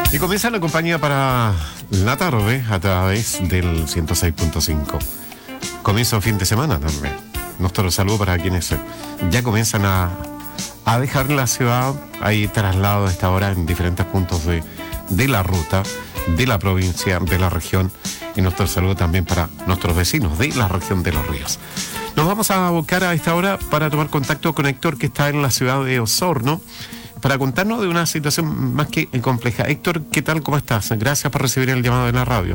Y comienza la compañía para la tarde a través del 106.5. Comienza fin de semana también. Nuestro saludo para quienes ya comienzan a dejar la ciudad. Hay traslado a esta hora en diferentes puntos de la ruta, de la provincia, de la región. Y nuestro saludo también para nuestros vecinos de la región de Los Ríos. Nos vamos a abocar a esta hora para tomar contacto con Héctor, que está en la ciudad de Osorno, para contarnos de una situación más que compleja. Héctor, ¿qué tal? ¿Cómo estás? Gracias por recibir el llamado de la radio.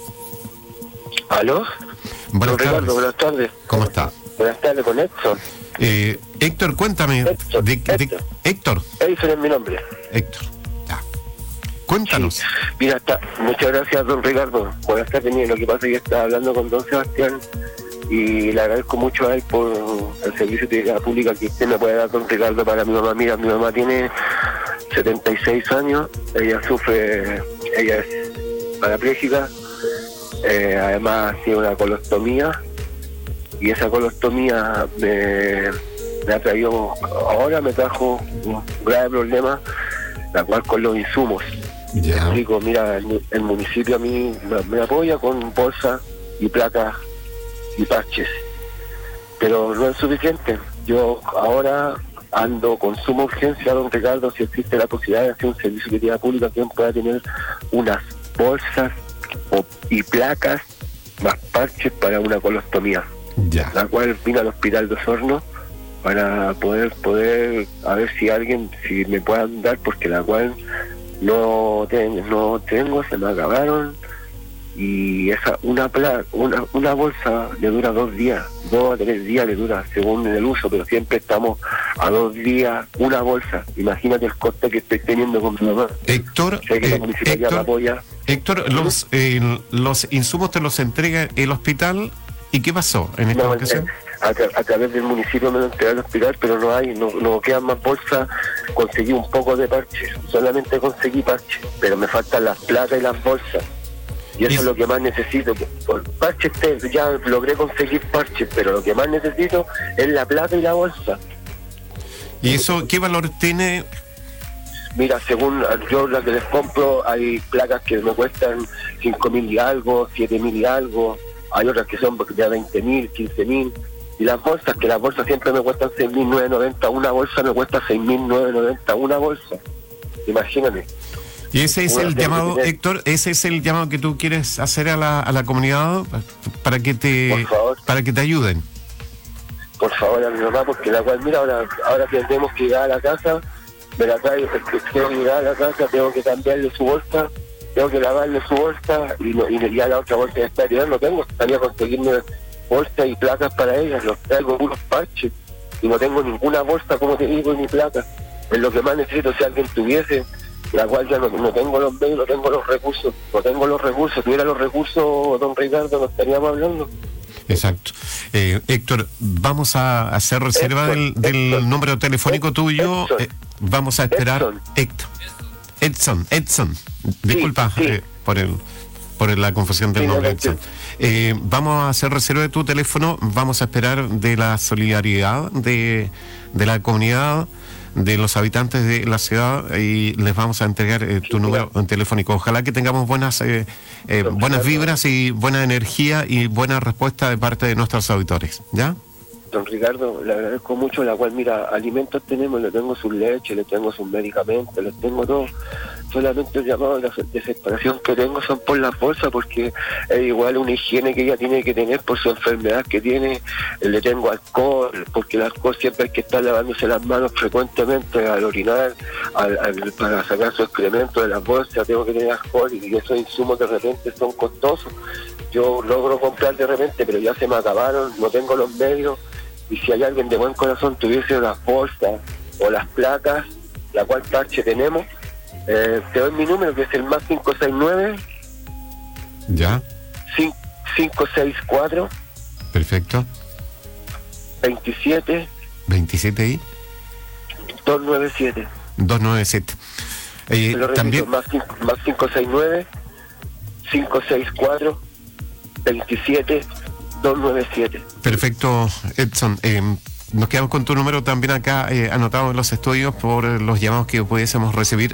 ¿Aló? Buenas tardes. Ricardo, buenas tardes. ¿Cómo está? Buenas tardes, con Edson. Héctor, cuéntame. Héctor. Edson es mi nombre. Héctor. Ya. Cuéntanos. Sí. Mira, muchas gracias, don Ricardo. Buenas tardes. Mire, lo que pasa es que estaba hablando con don Sebastián y le agradezco mucho a él por el servicio de utilidad pública que usted me puede dar, don Ricardo, para mi mamá. Mira, mi mamá tiene 76 años, ella es parapléjica, además tiene una colostomía, y esa colostomía me ha traído, ahora me trajo un grave problema, la cual con los insumos. Ya. Te explico, mira, el municipio a mí me apoya con bolsas y placas y parches, pero no es suficiente. Yo ahora ando con suma urgencia, don Ricardo, si existe la posibilidad de hacer un servicio de utilidad pública que pueda tener unas bolsas y placas más parches para una colostomía, Ya. la cual vine al hospital de Osorno para poder a ver si me puedan dar, porque la cual no tengo, se me acabaron. Y una bolsa le dura 2 días, 2 a 3 días le dura según el uso, pero siempre estamos a 2 días una bolsa. Imagínate el coste que estoy teniendo con mi mamá. Héctor, Sé que la municipalidad me apoya. Héctor, los insumos te los entrega el hospital. ¿Y qué pasó en esta ocasión? A través del municipio me lo entrega el hospital, pero no quedan más bolsas. Conseguí un poco de parches, solamente conseguí parches, pero me faltan las placas y las bolsas. Y eso es lo que más necesito. Por parches ya logré conseguir parches, pero lo que más necesito es la plata y la bolsa. ¿Y eso qué valor tiene? Mira, según yo la que les compro, hay placas que me cuestan 5.000 y algo, 7.000 y algo. Hay otras que son de 20.000, 15.000. Y las bolsas siempre me cuestan 6.990. Una bolsa me cuesta 6.990 una bolsa. Imagínate. Y ese es el llamado, Héctor, ese es el llamado que tú quieres hacer a la comunidad para que te ayuden. Por favor, a mi mamá, porque la cual, mira, ahora que tenemos que llegar a la casa, me la traigo, tengo que llegar a la casa, tengo que cambiarle su bolsa, tengo que lavarle su bolsa, y ya la otra bolsa ya está, yo no tengo, estaría conseguirme bolsas y placas para ellas, los traigo puros parches, y no tengo ninguna bolsa, como te digo, ni placa. Es lo que más necesito. Si alguien tuviese, la cual ya no tengo los medios, no tengo los recursos, tuviera los recursos, don Ricardo, no estaríamos hablando. Exacto. Héctor, vamos a hacer reserva del número telefónico tuyo. Vamos a esperar. Edson. Disculpa sí. por la confusión del nombre, Edson. Vamos a hacer reserva de tu teléfono. Vamos a esperar de la solidaridad de la comunidad, de los habitantes de la ciudad, y les vamos a entregar tu número telefónico. Ojalá que tengamos buenas vibras y buena energía y buena respuesta de parte de nuestros auditores. ¿Ya? Don Ricardo, le agradezco mucho, la cual, mira, alimentos tenemos, le tengo sus leches, le tengo sus medicamentos, les tengo todo. Solamente el llamado de la desesperación que tengo son por las bolsas, porque es igual una higiene que ella tiene que tener por su enfermedad que tiene. Le tengo alcohol, porque el alcohol siempre hay que estar lavándose las manos frecuentemente al orinar, para sacar su excremento de las bolsas, tengo que tener alcohol, y esos insumos de repente son costosos. Yo logro comprar de repente, pero ya se me acabaron, no tengo los medios. Y si hay alguien de buen corazón tuviese las bolsas o las placas, la cual parche tenemos, te doy mi número, que es el más 569. ¿Ya? 564. Perfecto. 27 y 297. 297. Te lo repito, también más 569 564 27 297. Perfecto, Edson. Nos quedamos con tu número también acá anotado en los estudios por los llamados que pudiésemos recibir